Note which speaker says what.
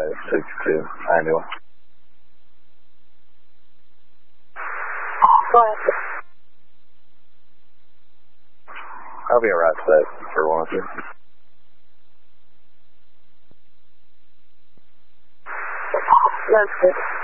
Speaker 1: 562 ambulance.
Speaker 2: Go ahead.
Speaker 1: I'll be alright for that for 1 or 2.
Speaker 2: That's good.